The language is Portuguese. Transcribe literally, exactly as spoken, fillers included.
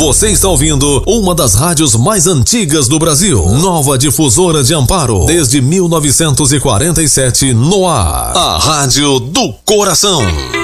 Você está ouvindo uma das rádios mais antigas do Brasil. Nova Difusora de Amparo. Desde mil novecentos e quarenta e sete no ar. A Rádio do Coração.